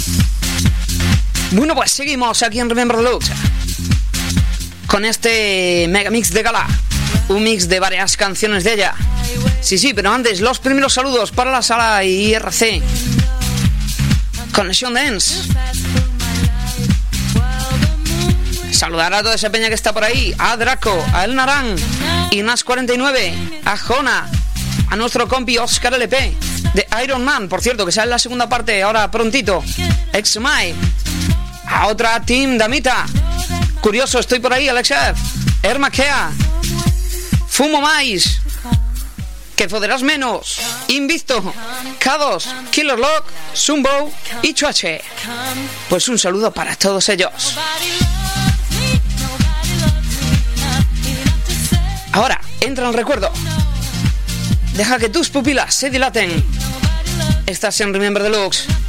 Bueno, pues seguimos aquí en Remember Deluxe con este megamix de gala, un mix de varias canciones de ella. Sí, pero antes los primeros saludos para la sala IRC Conexión Dance. Saludar a toda esa peña que está por ahí, a Draco, a El Narán, Inas49, a Jona, a nuestro compi Oscar LP de Iron Man, por cierto, que sale la segunda parte ahora prontito, Exmai, a otra Team Damita, Curioso, estoy por ahí, Alexef, Ermaquea, Fumo Mais, Que Foderás Menos, Invicto, K2, Killer Lock, Zumbo y Chuache. Pues un saludo para todos ellos. Ahora, entra en recuerdo. Deja que tus pupilas se dilaten. Estás en Remember Deluxe.